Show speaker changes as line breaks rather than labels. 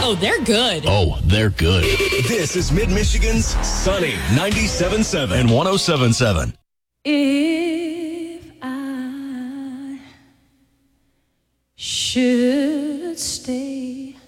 Oh, they're good.
Oh, they're good.
This is Mid-Michigan's Sunny 97.7 and 107.7.
If I should stay,